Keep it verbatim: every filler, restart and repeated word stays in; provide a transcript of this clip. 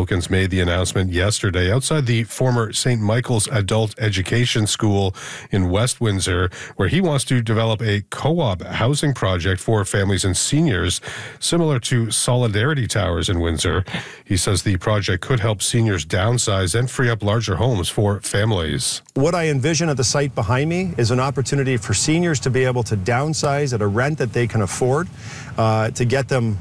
Wilkins made the announcement yesterday outside the former Saint Michael's Adult Education School in West Windsor, where he wants to develop a co-op housing project for families and seniors, similar to Solidarity Towers in Windsor. He says the project could help seniors downsize and free up larger homes for families. What I envision at the site behind me is an opportunity for seniors to be able to downsize at a rent that they can afford, uh, to get them